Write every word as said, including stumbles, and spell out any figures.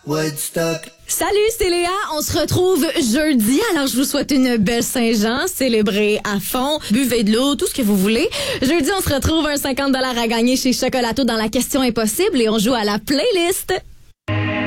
Woodstock. Salut, c'est Léa. On se retrouve jeudi. Alors, je vous souhaite une belle Saint-Jean. Célébrez à fond. Buvez de l'eau, tout ce que vous voulez. Jeudi, on se retrouve un cinquante dollars à gagner chez Chocolato dans la question impossible et on joue à la playlist.